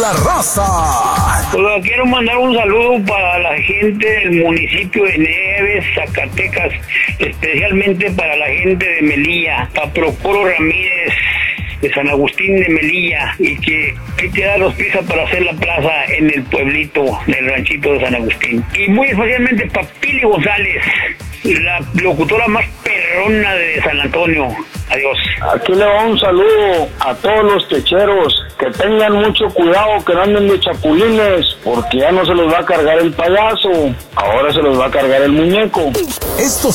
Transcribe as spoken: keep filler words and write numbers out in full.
La raza. Pues quiero mandar un saludo para la gente del municipio de Nieves, Zacatecas, especialmente para la gente de Melilla, para Procuro Ramírez, de San Agustín de Melilla, y que hay que dar los pisos para hacer la plaza en el pueblito, en el ranchito de San Agustín. Y muy especialmente para Pili González, la locutora más perrona de San Antonio. Adiós. Aquí le va un saludo a todos los techeros, que tengan mucho cuidado, que no anden de chapulines, porque ya no se los va a cargar el payaso, ahora se los va a cargar el muñeco. Esto